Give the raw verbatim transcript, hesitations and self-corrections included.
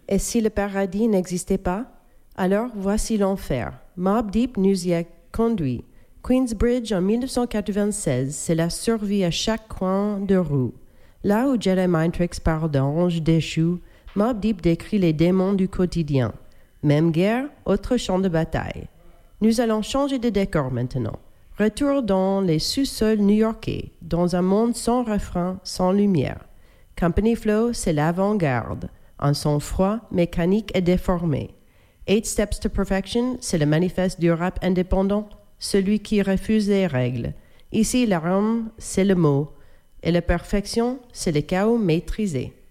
Et si le paradis n'existait pas? Alors voici l'enfer. Mobb Deep nous y a conduits. Queensbridge en dix-neuf cent quatre-vingt-seize, c'est la survie à chaque coin de rue. Là où Jedi Mind Tricks parle d'anges déchus, Mobb Deep décrit les démons du quotidien. Même guerre, autre champ de bataille. Nous allons changer de décor maintenant. Retour dans les sous-sols new-yorkais, dans un monde sans refrain, sans lumière. Company Flow, c'est l'avant-garde, un son froid, mécanique et déformé. Eight Steps to Perfection, c'est le manifeste du rap indépendant, celui qui refuse les règles. Ici, la rime, c'est le mot, et la perfection, c'est le chaos maîtrisé.